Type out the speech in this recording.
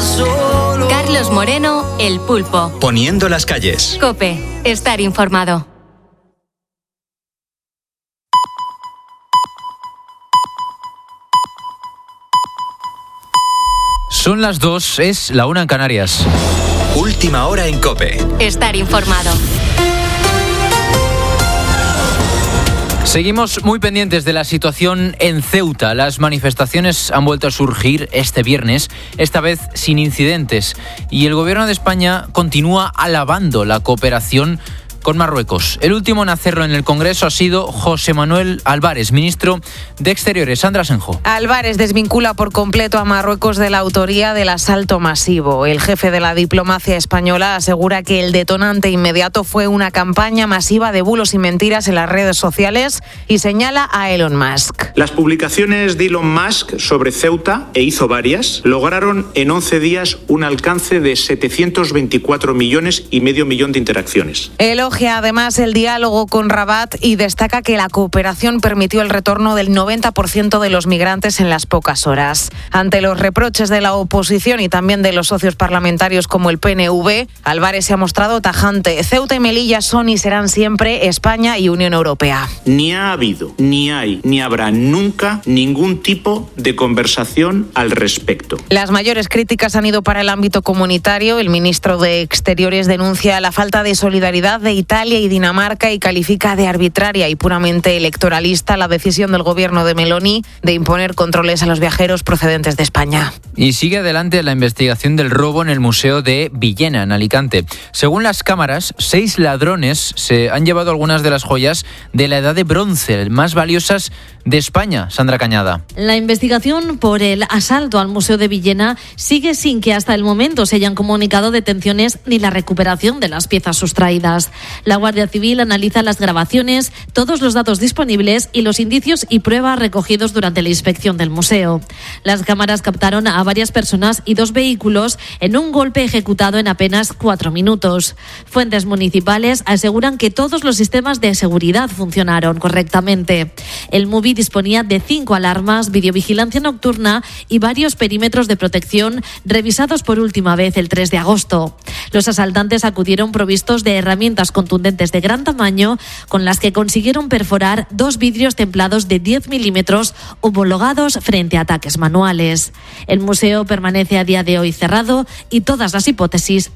solo. Carlos Moreno, El Pulpo. Poniendo las calles. COPE. Estar informado. Son las 2, es la 1 en Canarias. Última hora en COPE. Estar informado. Seguimos muy pendientes de la situación en Ceuta. Las manifestaciones han vuelto a surgir este viernes, esta vez sin incidentes. Y el gobierno de España continúa alabando la cooperación con Marruecos. El último en hacerlo en el Congreso ha sido José Manuel Álvarez, ministro de Exteriores. Sandra Senjo. Álvarez desvincula por completo a Marruecos de la autoría del asalto masivo. El jefe de la diplomacia española asegura que el detonante inmediato fue una campaña masiva de bulos y mentiras en las redes sociales y señala a Elon Musk. Las publicaciones de Elon Musk sobre Ceuta, e hizo varias, lograron en 11 días un alcance de 724 millones y medio millón de interacciones. Elogia además el diálogo con Rabat y destaca que la cooperación permitió el retorno del 90% de los migrantes en las pocas horas. Ante los reproches de la oposición y también de los socios parlamentarios como el PNV, Álvarez se ha mostrado tajante. Ceuta y Melilla son y serán siempre España y Unión Europea. Ni ha habido, ni hay, ni habrá nunca ningún tipo de conversación al respecto. Las mayores críticas han ido para el ámbito comunitario. El ministro de Exteriores denuncia la falta de solidaridad de Italia y Dinamarca y califica de arbitraria y puramente electoralista la decisión del gobierno de Meloni de imponer controles a los viajeros procedentes de España. Y sigue adelante la investigación del robo en el Museo de Villena, en Alicante. Según las cámaras, 6 ladrones se han llevado algunas de las joyas de la Edad de Bronce, más valiosas de España. Sandra Cañada. La investigación por el asalto al Museo de Villena sigue sin que hasta el momento se hayan comunicado detenciones ni la recuperación de las piezas sustraídas. La Guardia Civil analiza las grabaciones, todos los datos disponibles y los indicios y pruebas recogidos durante la inspección del museo. Las cámaras captaron a varias personas y 2 vehículos en un golpe ejecutado en apenas 4 minutos. Fuentes municipales aseguran que todos los sistemas de seguridad funcionaron correctamente. El MUBI disponía de 5 alarmas, videovigilancia nocturna y varios perímetros de protección revisados por última vez el 3 de agosto. Los asaltantes acudieron provistos de herramientas contundentes de gran tamaño con las que consiguieron perforar 2 vidrios templados de 10 milímetros homologados frente a ataques manuales. El museo permanece a día de hoy cerrado y todas las hipótesis